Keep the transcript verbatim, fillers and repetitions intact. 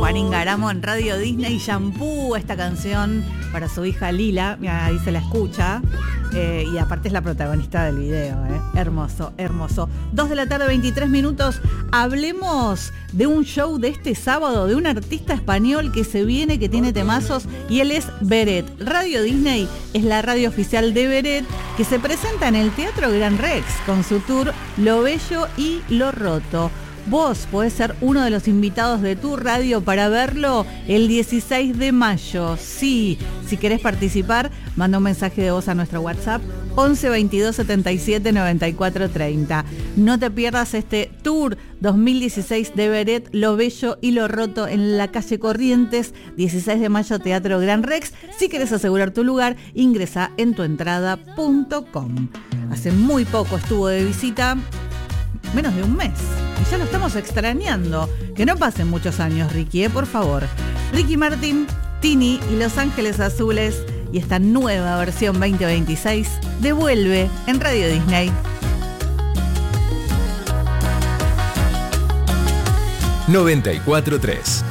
Juanín Garamo en Radio Disney. Shampoo, esta canción para su hija Lila. Mira, ahí se la escucha. Eh, y aparte es la protagonista del video, ¿eh? Hermoso, hermoso. Dos de la tarde, veintitrés minutos. Hablemos de un show de este sábado, de un artista español que se viene, que tiene temazos, y él es Beret. Radio Disney es la radio oficial de Beret, que se presenta en el Teatro Gran Rex con su tour Lo Bello y Lo Roto. Vos podés ser uno de los invitados de tu radio para verlo el dieciséis de mayo. Sí, si querés participar, manda un mensaje de voz a nuestro WhatsApp once veintidós setenta y siete noventa y cuatro treinta. No te pierdas este Tour dos mil dieciséis de Beret, Lo Bello y Lo Roto en la calle Corrientes, dieciséis de mayo, Teatro Gran Rex. Si querés asegurar tu lugar, ingresa en tuentrada punto com. Hace muy poco estuvo de visita, menos de un mes, y ya lo estamos extrañando. Que no pasen muchos años, Ricky, ¿eh? Por favor. Ricky Martin, Tini y Los Ángeles Azules, y esta nueva versión veinte veintiséis de Vuelve en Radio Disney. noventa y cuatro punto tres